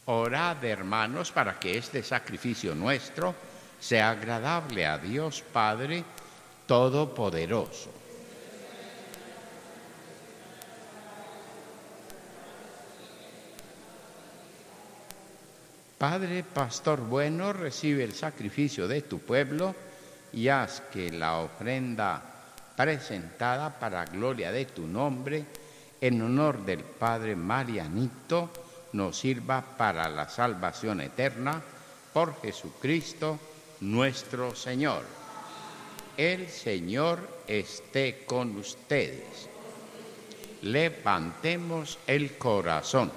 Orad, hermanos, para que este sacrificio nuestro sea agradable a Dios Padre Todopoderoso. Padre pastor bueno, recibe el sacrificio de tu pueblo y haz que la ofrenda presentada para gloria de tu nombre, en honor del Padre Marianito, nos sirva para la salvación eterna por Jesucristo nuestro Señor. El Señor esté con ustedes. Levantemos el corazón.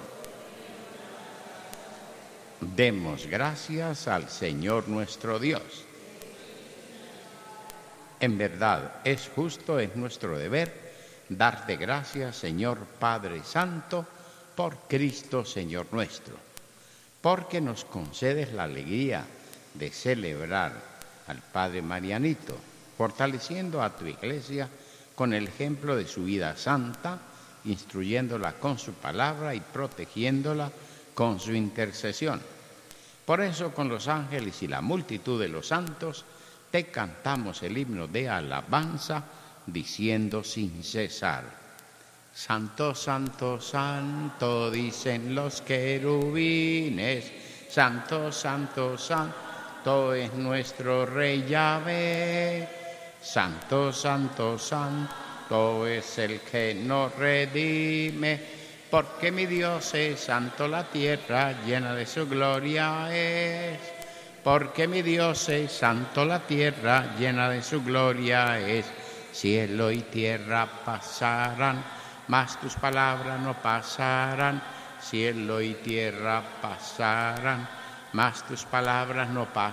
Demos gracias al Señor nuestro Dios. En verdad, es justo, es nuestro deber darte gracias, Señor Padre Santo, por Cristo Señor nuestro, porque nos concedes la alegría de celebrar al Padre Marianito, fortaleciendo a tu Iglesia con el ejemplo de su vida santa, instruyéndola con su palabra y protegiéndola con su intercesión. Por eso, con los ángeles y la multitud de los santos, te cantamos el himno de alabanza, diciendo sin cesar: Santo, santo, santo, dicen los querubines, santo, santo, santo es nuestro Rey Yahvé. Santo, santo, santo es el que nos redime. Porque mi Dios es santo, la tierra llena de su gloria es. Porque mi Dios es santo, la tierra llena de su gloria es. Cielo y tierra pasarán, mas tus palabras no pasarán. Cielo y tierra pasarán, mas tus palabras no pasarán.